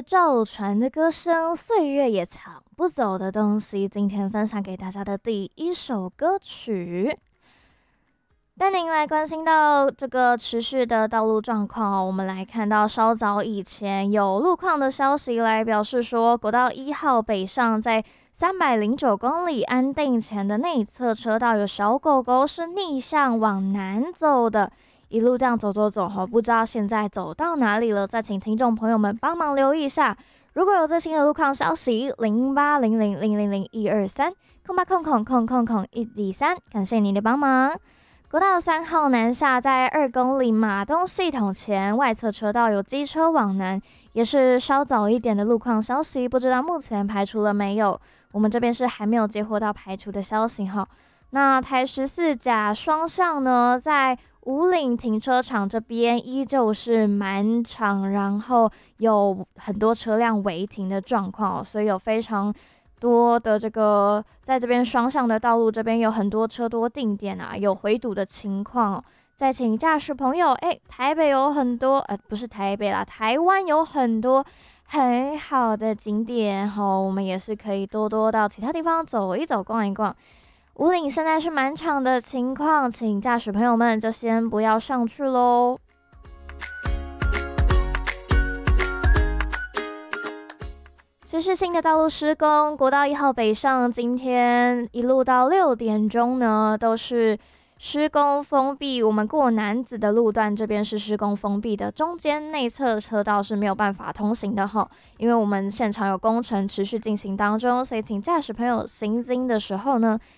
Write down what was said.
赵传的歌声，岁月也抢不走的东西。今天分享给大家的第一首歌曲，带您来关心到这个持续的道路状况。我们来看到稍早以前有路况的消息来表示说，国道1号北上在309公里安定前的内侧车道有小狗狗是逆向往南走的。一路这样走走走，不知道现在走到哪里了，再请听众朋友们帮忙留意一下。如果有最新的路况消息，0800000123空8000123，感谢您的帮忙。国道3号南下在2公里马东系统前外侧车道有机车往南，也是稍早一点的路况消息，不知道目前排除了没有？我们这边是还没有接获到排除的消息哈。那台14甲双向呢，在五岭停车场这边依旧是满场，然后有很多车辆违停的状况，所以有非常多的这个在这边双向的道路这边有很多车多定点啊，有回堵的情况。再请驾驶朋友，台北有很多，不是台北啦，台湾有很多很好的景点我们也是可以多多到其他地方走一走、逛一逛。五岭现在是满场的情况，请驾驶朋友们就先不要上去咯。持续性的道路施工，国道1号北上，今天一路到6点钟呢，都是施工封闭。我们过楠梓的路段这边是施工封闭的，中间内侧车道是没有办法通行的因为我们现场有工程持续进行当中，所以请驾驶朋友行经的时候呢，